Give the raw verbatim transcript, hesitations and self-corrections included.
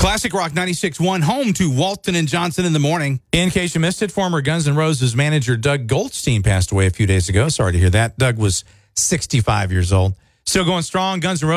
Classic Rock ninety-six point one, home to Walton and Johnson in the morning. In case you missed it, former Guns N' Roses manager Doug Goldstein passed away a few days ago. Sorry to hear that. Doug was sixty-five years old. Still going strong. Guns N' Roses